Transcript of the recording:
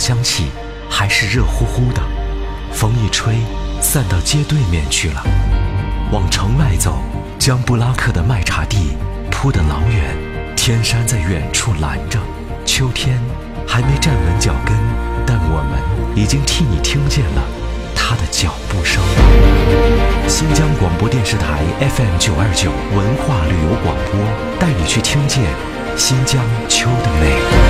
香气还是热乎乎的，风一吹，散到街对面去了。往城外走，江布拉克的麦茶地铺得老远，天山在远处拦着。秋天还没站稳脚跟，但我们已经替你听见了他的脚步声。新疆广播电视台 FM929文化旅游广播，带你去听见新疆秋的美。